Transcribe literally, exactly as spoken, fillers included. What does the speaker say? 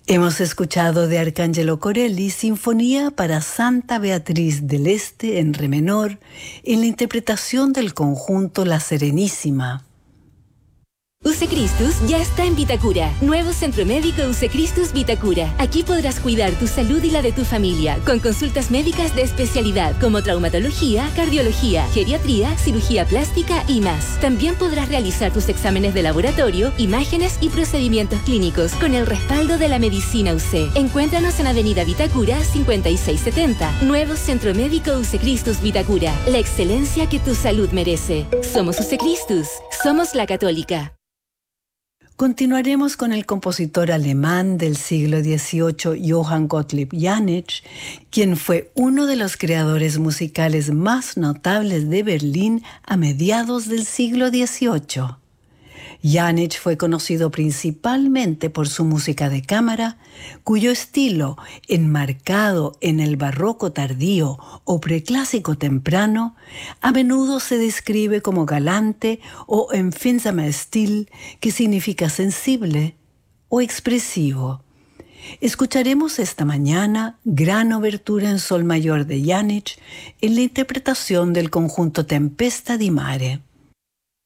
Hemos escuchado de Arcangelo Corelli Sinfonía para Santa Beatriz del Este en re menor, en la interpretación del conjunto La Serenísima. Usecristus ya está en Vitacura. Nuevo centro médico Usecristus Vitacura. Aquí podrás cuidar tu salud y la de tu familia, con consultas médicas de especialidad como traumatología, cardiología, geriatría, cirugía plástica y más. También podrás realizar tus exámenes de laboratorio, imágenes y procedimientos clínicos con el respaldo de la medicina U C. Encuéntranos en Avenida Vitacura cincuenta y seis setenta. Nuevo centro médico Usecristus Vitacura. La excelencia que tu salud merece. Somos Usecristus. Somos la Católica. Continuaremos con el compositor alemán del siglo dieciocho, Johann Gottlieb Janitsch, quien fue uno de los creadores musicales más notables de Berlín a mediados del siglo dieciocho. Janitsch fue conocido principalmente por su música de cámara, cuyo estilo, enmarcado en el barroco tardío o preclásico temprano, a menudo se describe como galante o empfindsamer Stil, que significa sensible o expresivo. Escucharemos esta mañana Gran Obertura en Sol Mayor de Janitsch en la interpretación del conjunto Tempesta di Mare.